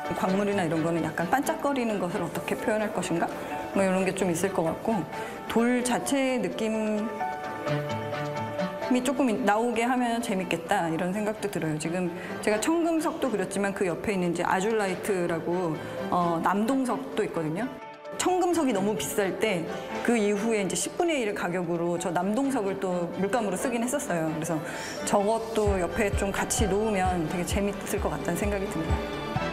광물이나 이런 거는 약간 반짝거리는 것을 어떻게 표현할 것인가? 뭐 이런 게 좀 있을 것 같고, 돌 자체의 느낌이 조금 나오게 하면 재밌겠다 이런 생각도 들어요. 지금 제가 청금석도 그렸지만 그 옆에 있는 이제 아줄라이트라고 남동석도 있거든요. 청금석이 너무 비쌀 때 그 이후에 이제 10분의 1 가격으로 저 남동석을 또 물감으로 쓰긴 했었어요. 그래서 저것도 옆에 좀 같이 놓으면 되게 재밌을 것 같다는 생각이 듭니다.